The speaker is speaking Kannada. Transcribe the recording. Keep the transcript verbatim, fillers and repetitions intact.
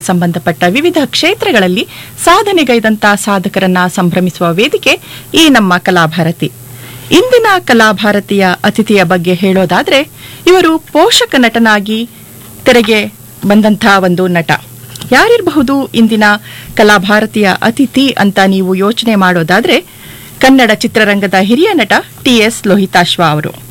ಸಂಬಂಧಪಟ್ಟ ವಿವಿಧ ಕ್ಷೇತ್ರಗಳಲ್ಲಿ ಸಾಧನೆಗೈದಂತ ಸಾಧಕರನ್ನ ಸಂಭ್ರಮಿಸುವ ವೇದಿಕೆ ಈ ನಮ್ಮ ಕಲಾಭಾರತಿ. ಇಂದಿನ ಕಲಾಭಾರತಿಯ ಅತಿಥಿಯ ಬಗ್ಗೆ ಹೇಳೋದಾದ್ರೆ, ಇವರು ಪೋಷಕ ನಟನಾಗಿ ತೆರೆಗೆ ಬಂದಂಥ ಒಂದು ನಟ. ಯಾರಿರಬಹುದು ಇಂದಿನ ಕಲಾಭಾರತಿಯ ಅತಿಥಿ ಅಂತ ನೀವು ಯೋಚನೆ ಮಾಡೋದಾದ್ರೆ, ಕನ್ನಡ ಚಿತ್ರರಂಗದ ಹಿರಿಯ ನಟ ಟಿ ಎಸ್ ಲೋಹಿತಾಶ್ವ ಅವರು.